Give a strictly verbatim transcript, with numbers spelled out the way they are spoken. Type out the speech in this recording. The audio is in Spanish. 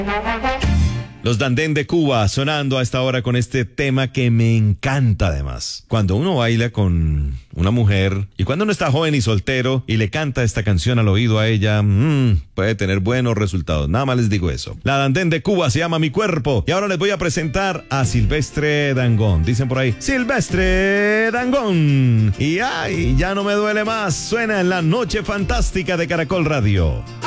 Los Dandén de Cuba sonando a esta hora con este tema que me encanta además. Cuando uno baila con una mujer y cuando uno está joven y soltero y le canta esta canción al oído a ella, mmm, puede tener buenos resultados. Nada más les digo eso. La Dandén de Cuba se llama Mi Cuerpo y ahora les voy a presentar a Silvestre Dangond. Dicen por ahí, Silvestre Dangond. Y ay, ya no me duele más. Suena en la noche fantástica de Caracol Radio.